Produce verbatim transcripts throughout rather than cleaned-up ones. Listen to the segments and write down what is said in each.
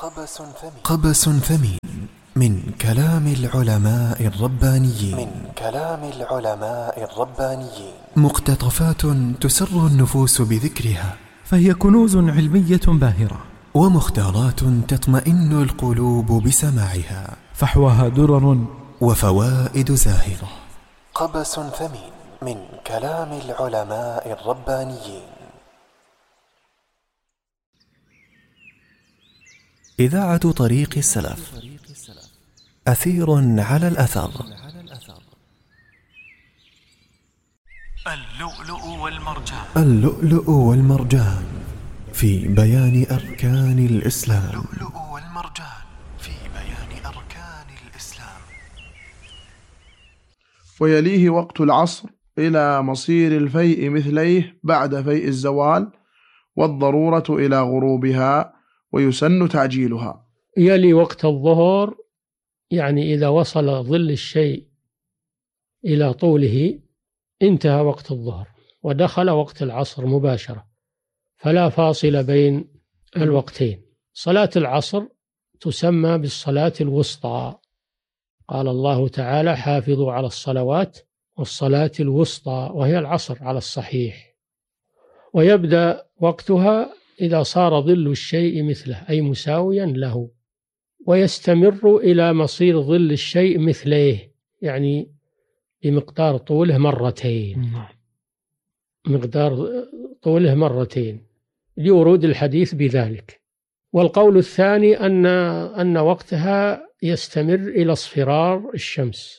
قبس ثمين, قبس ثمين من كلام العلماء الربانيين من كلام العلماء الربانيين مقتطفات تسر النفوس بذكرها، فهي كنوز علمية باهرة، ومختارات تطمئن القلوب بسماعها، فحواها درر وفوائد زاهرة. قبس ثمين من كلام العلماء الربانيين. إذاعة طريق السلف، أثير على الأثر. اللؤلؤ والمرجان اللؤلؤ والمرجان في بيان أركان الإسلام اللؤلؤ والمرجان في بيان أركان الإسلام. ويليه وقت العصر إلى مصير الفيء مثليه بعد فيء الزوال، والضرورة إلى غروبها، ويسن تعجيلها. يلي وقت الظهر يعني إذا وصل ظل الشيء إلى طوله انتهى وقت الظهر ودخل وقت العصر مباشرة، فلا فاصل بين الوقتين. صلاة العصر تسمى بالصلاة الوسطى، قال الله تعالى: حافظوا على الصلوات والصلاة الوسطى، وهي العصر على الصحيح. ويبدأ وقتها إذا صار ظل الشيء مثله أي مساويا له، ويستمر إلى مصير ظل الشيء مثليه، يعني بمقدار طوله مرتين مقدار طوله مرتين لورود الحديث بذلك. والقول الثاني أن أن وقتها يستمر إلى اصفرار الشمس،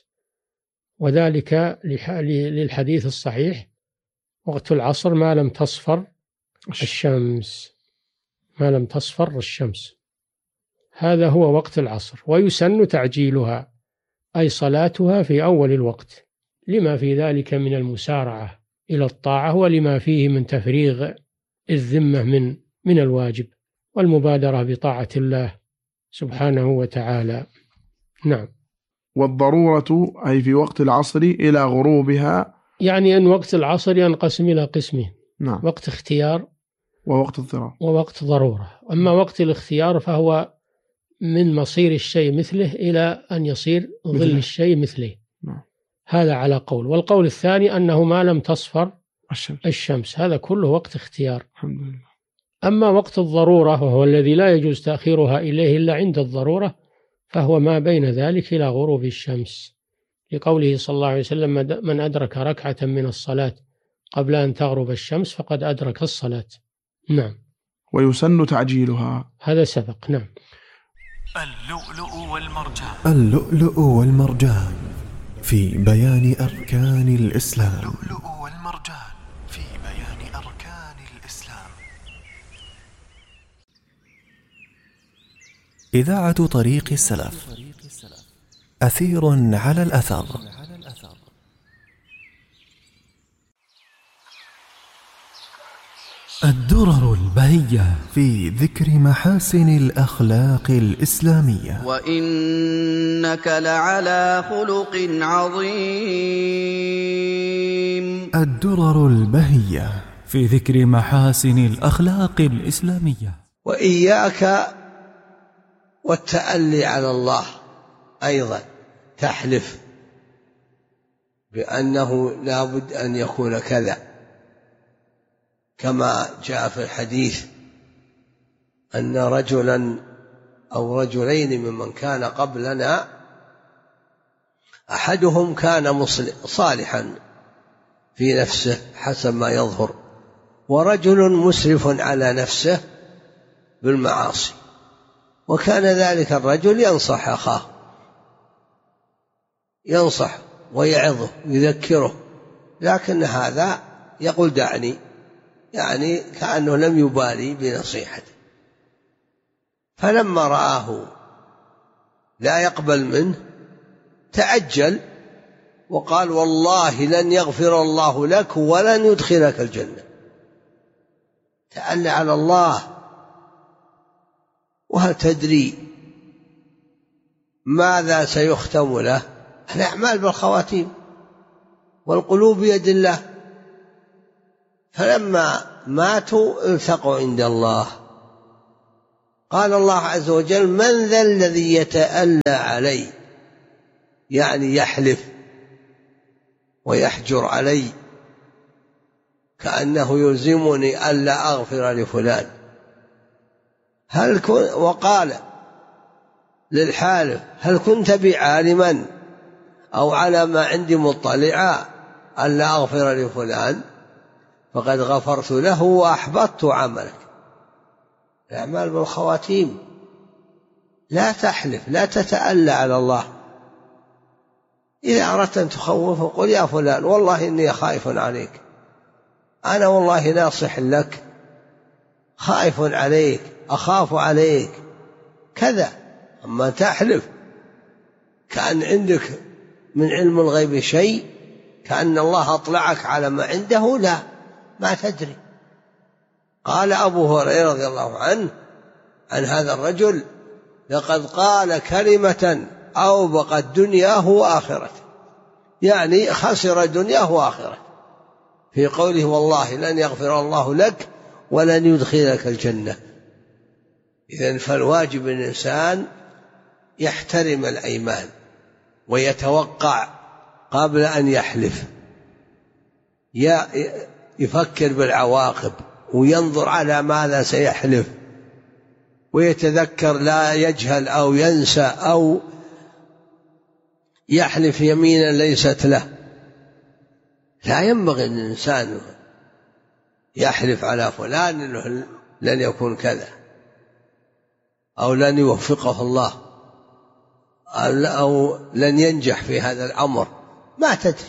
وذلك للحديث الصحيح: وقت العصر ما لم تصفر الشمس ما لم تصفر الشمس هذا هو وقت العصر. ويسن تعجيلها أي صلاتها في أول الوقت، لما في ذلك من المسارعة إلى الطاعة، ولما فيه من تفريغ الذمة من من الواجب والمبادرة بطاعة الله سبحانه وتعالى. نعم. والضرورة أي في وقت العصر إلى غروبها، يعني أن وقت العصر ينقسم إلى قسمين: نعم. وقت اختيار ووقت اضطرار ووقت ضرورة. أما وقت الاختيار فهو من مصير الشيء مثله إلى أن يصير ظل مثله. الشيء مثله. نعم. هذا على قول. والقول الثاني أنه ما لم تصفر الشمس, الشمس هذا كله وقت اختيار. الحمد لله. أما وقت الضرورة وهو الذي لا يجوز تأخيرها إليه إلا عند الضرورة، فهو ما بين ذلك إلى غروب الشمس، لقوله صلى الله عليه وسلم: من أدرك ركعة من الصلاة قبل أن تغرب الشمس فقد أدرك الصلاة. نعم. ويسن تعجيلها، هذا سبق. نعم. اللؤلؤ والمرجان اللؤلؤ والمرجان في بيان أركان الإسلام اللؤلؤ والمرجان في بيان أركان الإسلام. إذاعة طريق السلف، أثير على الأثر. الدرر البهية في ذكر محاسن الأخلاق الإسلامية. وإنك لعلى خلق عظيم. الدرر البهية في ذكر محاسن الأخلاق الإسلامية. وإياك والتألي على الله أيضا، تحلف بأنه لا بد أن يكون كذا، كما جاء في الحديث أن رجلا أو رجلين ممن كان قبلنا أحدهم كان صالحا في نفسه حسب ما يظهر، ورجل مسرف على نفسه بالمعاصي، وكان ذلك الرجل ينصح أخاه، ينصح ويعظه ويذكره، لكن هذا يقول دعني، يعني كأنه لم يبالي بنصيحته. فلما رآه لا يقبل منه تعجل وقال: والله لن يغفر الله لك ولن يدخلك الجنة. تألى على الله، وهل تدري ماذا سيختم له؟ الأعمال بالخواتيم، والقلوب بيد الله. فلما ماتوا التقوا عند الله قال الله عز وجل: من ذا الذي يتألى علي، يعني يحلف ويحجر علي كأنه يلزمني ألا أغفر لفلان. هل كن وقال للحالف: هل كنت بي عالما أو على ما عندي مطلعا ألا أغفر لفلان؟ فقد غفرت له وأحبطت عملك. الأعمال بالخواتيم. لا تحلف، لا تتألى على الله. إذا أردت أن تخوفه قل: يا فلان والله إني خائف عليك، أنا والله ناصح لك، خائف عليك، أخاف عليك كذا. أما تحلف كأن عندك من علم الغيب شيء، كأن الله أطلعك على ما عنده، لا، ما تدري. قال أبو هريرة رضي الله عنه عن هذا الرجل: لقد قال كلمة أوبقت دنياه وآخرته، يعني خسر دنياه وآخرته، في قوله: والله لن يغفر الله لك ولن يدخلك الجنة. إذن فالواجب الإنسان يحترم الأيمان ويتوقع قبل أن يحلف، يفكر بالعواقب وينظر على ماذا سيحلف، ويتذكر لا يجهل أو ينسى أو يحلف يمينا ليست له. لا ينبغي أن الإنسان يحلف على فلان أنه لن يكون كذا أو لن يوفقه الله أو لن ينجح في هذا الأمر، ما تدري.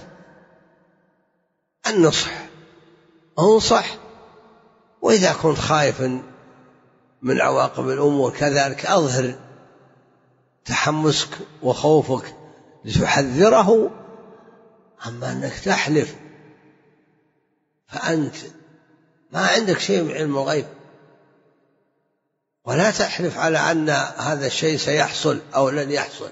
النصح انصح، وإذا كنت خائفا من عواقب الأمور كذلك أظهر تحمسك وخوفك لتحذره. أما أنك تحلف فأنت ما عندك شيء من علم الغيب، ولا تحلف على أن هذا الشيء سيحصل أو لن يحصل.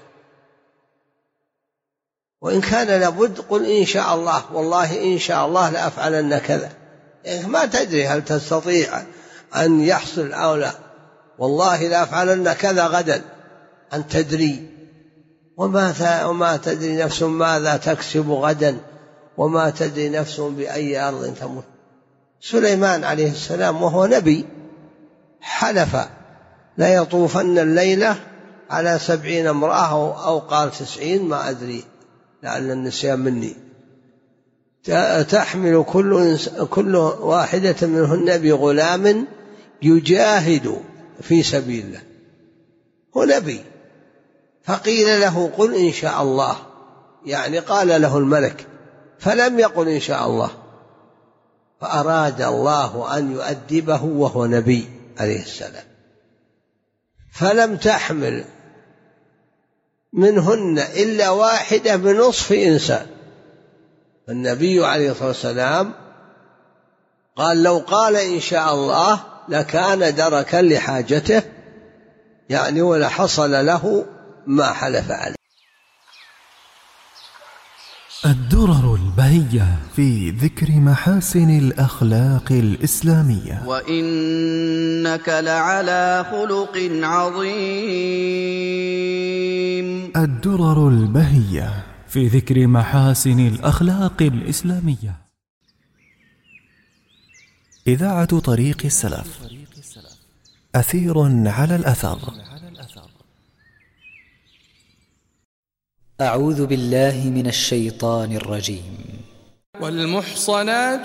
وإن كان لابد قل: إن شاء الله، والله إن شاء الله لأفعلن كذا. يعني ما تدري هل تستطيع أن يحصل أو لا. والله لأفعلن كذا غدا، أن تدري. وما وما تدري نفس ماذا تكسب غدا، وما تدري نفس بأي أرض تموت. سليمان عليه السلام وهو نبي حلف: لا يطوفن الليلة على سبعين امرأة، أو قال تسعين، ما أدري لعل النسيان مني. تحمل كل, كل واحدة منهن بغلام يجاهد في سبيل الله. هو نبي، فقيل له: قل إن شاء الله، يعني قال له الملك، فلم يقل إن شاء الله، فأراد الله أن يؤدبه وهو نبي عليه السلام، فلم تحمل منهن إلا واحدة بنصف إنسان. النبي عليه الصلاة والسلام قال: لو قال إن شاء الله لكان دركا لحاجته، يعني ولحصل له ما حلف عليه. الدرر البهية في ذكر محاسن الأخلاق الإسلامية. وإنك لعلى خلق عظيم. الدرر البهية في ذكر محاسن الأخلاق الإسلامية. إذاعة طريق السلف، أثير على الأثر. أعوذ بالله من الشيطان الرجيم. والمحصنات